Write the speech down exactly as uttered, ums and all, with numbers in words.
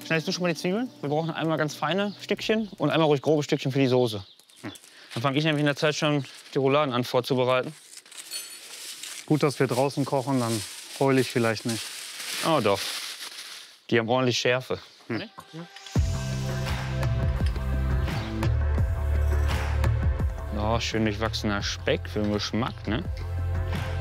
Schneidest du schon mal die Zwiebeln? Wir brauchen einmal ganz feine Stückchen und einmal ruhig grobe Stückchen für die Soße. Dann fange ich nämlich in der Zeit schon die Rouladen an vorzubereiten. Gut, dass wir draußen kochen, dann heule ich vielleicht nicht. Oh doch, die haben ordentlich Schärfe. Hm. Oh, schön durchwachsener Speck für den Geschmack, ne?